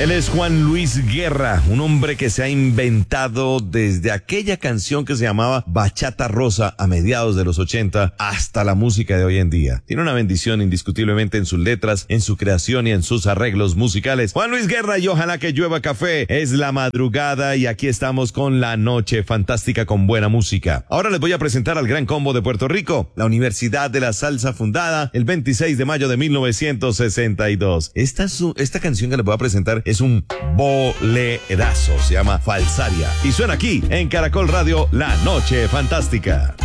Él es Juan Luis Guerra, un hombre que se ha inventado desde aquella canción que se llamaba Bachata Rosa a mediados de los 80 hasta la música de hoy en día. Tiene una bendición indiscutiblemente en sus letras, en su creación y en sus arreglos musicales. Juan Luis Guerra y Ojalá que llueva café. Es la madrugada y aquí estamos con la noche fantástica con buena música. Ahora les voy a presentar al Gran Combo de Puerto Rico, la Universidad de la Salsa fundada el 26 de mayo de 1962. Esta canción que les voy a presentar es un bolerazo, se llama Falsaria y suena aquí en Caracol Radio, La Noche Fantástica.